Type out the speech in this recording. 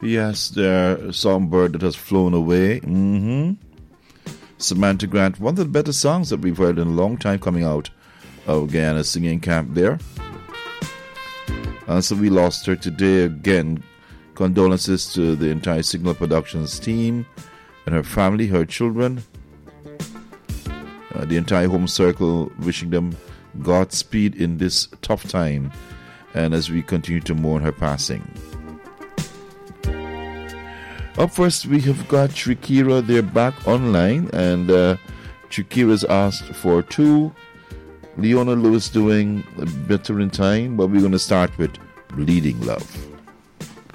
Yes, the songbird that has flown away. Samantha Grant, one of the better songs that we've heard in a long time coming out of Guyana Singing Camp there. And so we lost her today again. Condolences to the entire Signal Productions team and her family, her children, the entire home circle, wishing them Godspeed in this tough time and as we continue to mourn her passing. Up first, we have got Trikira. They're back online, and Trikira's asked for two. Leona Lewis doing Better in Time, but we're going to start with Bleeding Love.